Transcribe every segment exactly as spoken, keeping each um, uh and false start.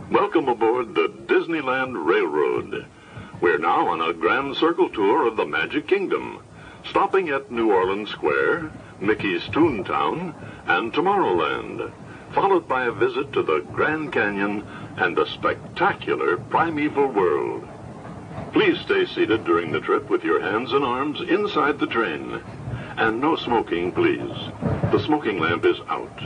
Welcome aboard the Disneyland Railroad. We're now on a grand circle tour of the Magic Kingdom, stopping at New Orleans Square, Mickey's Toontown, and Tomorrowland, followed by a visit to the Grand Canyon and the spectacular Primeval World. Please stay seated during the trip with your hands and arms inside the train. And no smoking, please. The smoking lamp is out.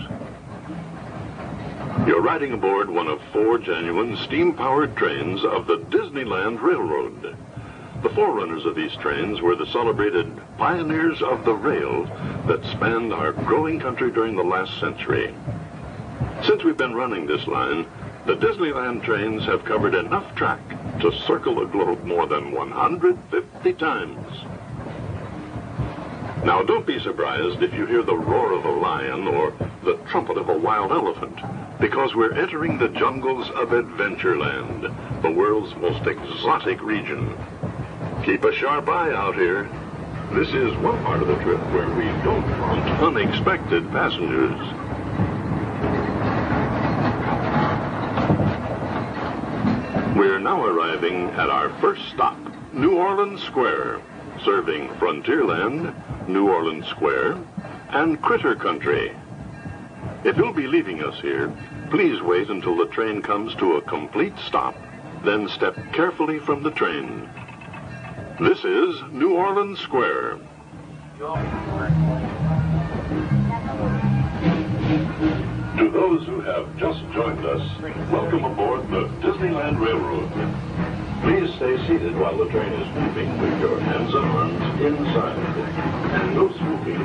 You're riding aboard one of four genuine steam-powered trains of the Disneyland Railroad. The forerunners of these trains were the celebrated pioneers of the rail that spanned our growing country during the last century. Since we've been running this line, the Disneyland trains have covered enough track to circle the globe more than one hundred fifty times. Now, don't be surprised if you hear the roar of a lion or the trumpet of a wild elephant, because we're entering the jungles of Adventureland, the world's most exotic region. Keep a sharp eye out here. This is one part of the trip where we don't want unexpected passengers. We're now arriving at our first stop, New Orleans Square, serving Frontierland, New Orleans Square, and Critter Country. If you'll be leaving us here, please wait until the train comes to a complete stop, then step carefully from the train. This is New Orleans Square. To those who have just joined us, welcome aboard the Disneyland Railroad. Please stay seated while the train is moving with your hands and arms inside. And no smoking,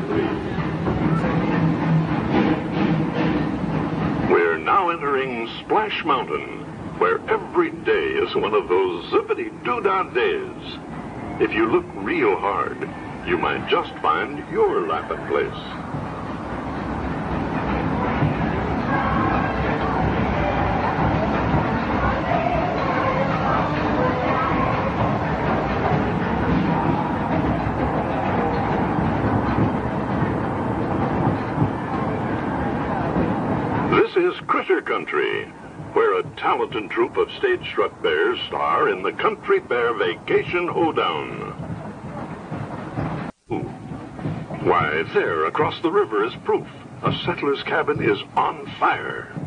please. We're now entering Splash Mountain, where every day is one of those zippity-doo-dah days. If you look real hard, you might just find your laughing place. This is Critter Country, where a talented troupe of stage-struck bears star in the Country Bear Vacation Hoedown. Ooh. Why, there across the river is proof. A settler's cabin is on fire.